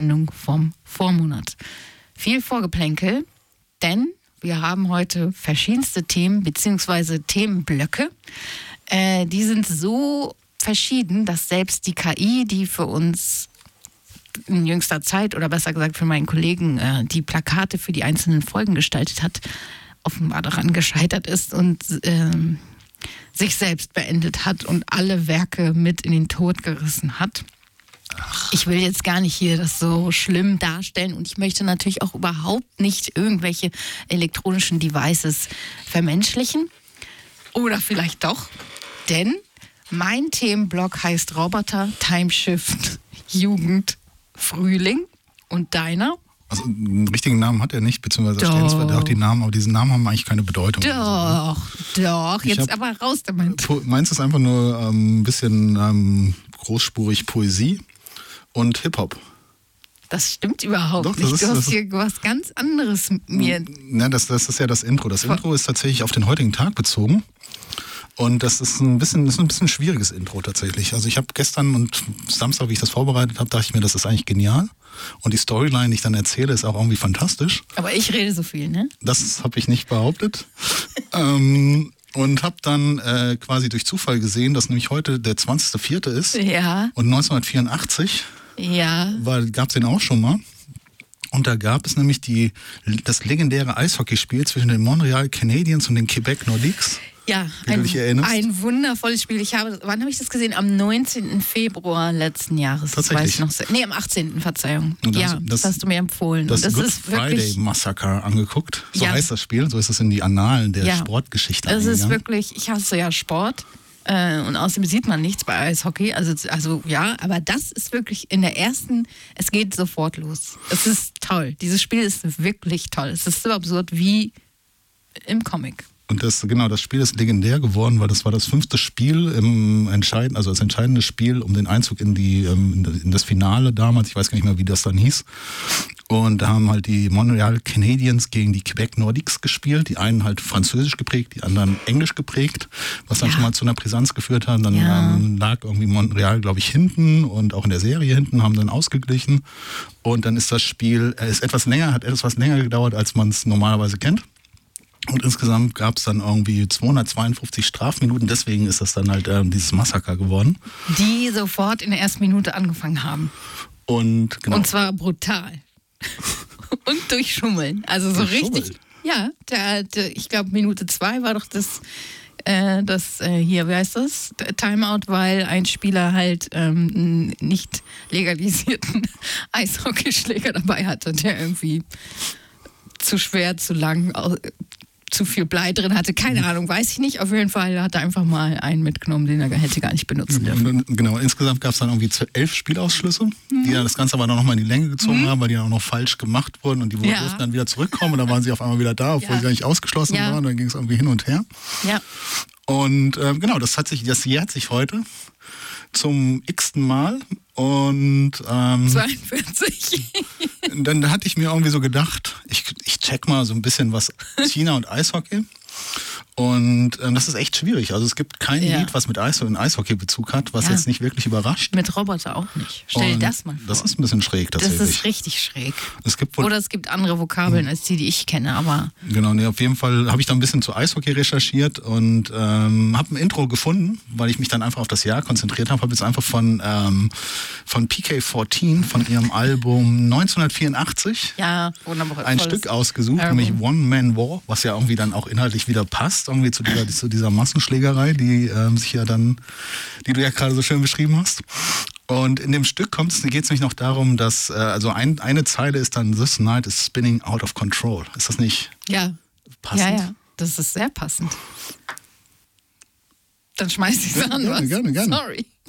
Sendung vom Vormonat. Viel Vorgeplänkel, denn wir haben heute verschiedenste Themen bzw. Themenblöcke. Die sind so verschieden, dass selbst die KI, die für uns in jüngster Zeit oder besser gesagt für meinen Kollegen die Plakate für die einzelnen Folgen gestaltet hat, offenbar daran gescheitert ist und sich selbst beendet hat und alle Werke mit in den Tod gerissen hat. Ich will jetzt gar nicht hier das so schlimm darstellen und ich möchte natürlich auch überhaupt nicht irgendwelche elektronischen Devices vermenschlichen. Oder vielleicht doch, denn mein Themenblock heißt Roboter, Timeshift, Jugend, Frühling und deiner? Also einen richtigen Namen hat er nicht, beziehungsweise stehen zwar auch die Namen, aber diese Namen haben eigentlich keine Bedeutung. Doch, jetzt aber raus damit. Meins ist einfach nur ein bisschen großspurig Poesie und Hip-Hop. Das stimmt überhaupt nicht. Du hast hier was ganz anderes mir... Ja, das ist ja das Intro. Das Intro ist tatsächlich auf den heutigen Tag bezogen. Und das ist ein bisschen schwieriges Intro tatsächlich. Also ich habe gestern und Samstag, wie ich das vorbereitet habe, dachte ich mir, das ist eigentlich genial. Und die Storyline, die ich dann erzähle, ist auch irgendwie fantastisch. Aber ich rede so viel, ne? Das habe ich nicht behauptet. Und habe dann quasi durch Zufall gesehen, dass nämlich heute der 20.04. ist. Ja. Und 1984 gab es den auch schon mal. Und da gab es nämlich das legendäre Eishockeyspiel zwischen den Montreal Canadiens und den Quebec Nordiques. Ja, ein wundervolles Spiel. Wann habe ich das gesehen? Am 19. Februar letzten Jahres. Tatsächlich? Am 18. Verzeihung. Das hast du mir empfohlen. Das Good ist Friday Massacre angeguckt. So heißt das Spiel. So ist es in die Annalen der Sportgeschichte eingegangen. Es ist wirklich, ich hasse ja Sport. Und außerdem sieht man nichts bei Eishockey. Also ja, aber das ist wirklich es geht sofort los. Es ist toll. Dieses Spiel ist wirklich toll. Es ist so absurd wie im Comic. Und das Spiel ist legendär geworden, weil das war das 5. Spiel das entscheidende Spiel um den Einzug in das Finale damals. Ich weiß gar nicht mehr, wie das dann hieß. Und da haben halt die Montreal Canadiens gegen die Quebec Nordiques gespielt. Die einen halt französisch geprägt, die anderen englisch geprägt, was dann schon mal zu einer Brisanz geführt hat. Dann lag irgendwie Montreal, glaube ich, hinten und auch in der Serie hinten, haben dann ausgeglichen. Und dann ist das Spiel hat etwas länger gedauert, als man es normalerweise kennt. Und insgesamt gab es dann irgendwie 252 Strafminuten, deswegen ist das dann halt dieses Massaker geworden. Die sofort in der ersten Minute angefangen haben. Und zwar brutal. Und durchschummeln. Also so richtig. Ja, ich glaube Minute 2 war doch das hier, wie heißt das? Timeout, weil ein Spieler halt nicht legalisierten Eishockeyschläger dabei hatte, der irgendwie zu schwer, zu lang, zu viel Blei drin hatte. Keine Ahnung, weiß ich nicht. Auf jeden Fall hat er einfach mal einen mitgenommen, den er hätte gar nicht benutzen dürfen. Genau, insgesamt gab es dann irgendwie 11 Spielausschlüsse, die dann das Ganze aber noch mal in die Länge gezogen haben, weil die dann auch noch falsch gemacht wurden und die durften dann wieder zurückkommen und dann waren sie auf einmal wieder da, obwohl sie gar nicht ausgeschlossen waren. Und dann ging es irgendwie hin und her. Ja. Und das jährt sich heute zum x-ten Mal. Und 42. Dann hatte ich mir irgendwie so gedacht, ich check mal so ein bisschen was China und Eishockey. Und das ist echt schwierig. Also es gibt kein Lied, was mit Eishockey-Bezug hat, was jetzt nicht wirklich überrascht. Mit Roboter auch nicht. Stell dir das mal vor. Das ist ein bisschen schräg tatsächlich. Das ist richtig schräg. Es gibt andere Vokabeln als die ich kenne, aber... Genau, auf jeden Fall habe ich da ein bisschen zu Eishockey recherchiert und habe ein Intro gefunden, weil ich mich dann einfach auf das Jahr konzentriert habe. Habe jetzt einfach von PK14, von ihrem Album 1984 wunderbar, ein Stück ausgesucht, nämlich One Man War, was ja irgendwie dann auch inhaltlich wieder passt, irgendwie zu dieser Massenschlägerei, die du ja gerade so schön beschrieben hast. Und in dem Stück geht es nämlich noch darum, dass eine Zeile ist dann "This night is spinning out of control". Ist das nicht passend? Ja, das ist sehr passend. Dann schmeiß ich es an. Gerne. Sorry.